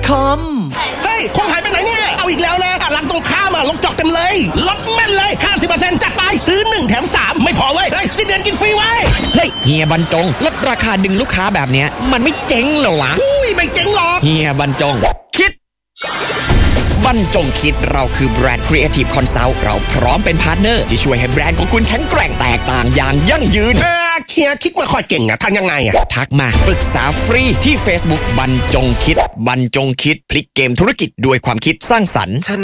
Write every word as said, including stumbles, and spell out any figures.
คอมเฮ้ยคงหายไปไหนเนี่ยเอาอีกแล้วนะหลังตรงข้ามอ่ะลงจอกเต็มเลยลดแม่นเลย ห้าสิบเปอร์เซ็นต์ จัดไปซื้อหนึ่งแถมสามไม่พอเว้ยเฮ้ยสิ้นเดือนกินฟรีไว้เฮ้ยเฮียบรรจงลดราคาดึงลูกค้าแบบเนี้ยมันไม่เจ๊งเหรอวะอุ้ยไม่เจ๊งหรอกเฮียบรรจงคิดบรรจงคิดเราคือแบรนด์ Creative Consult เราพร้อมเป็นพาร์ทเนอร์ที่ช่วยให้แบรนด์ของคุณแข็งแกร่งแตกต่างอย่างยั่งยืนเออเฮียคิดไม่ค่อยเก่งอะทำยังไงอะทักมาปรึกษาฟรีที่ Facebook บรรจงคิดบรรจงคิดพลิกเกมธุรกิจด้วยความคิดสร้างสรรค์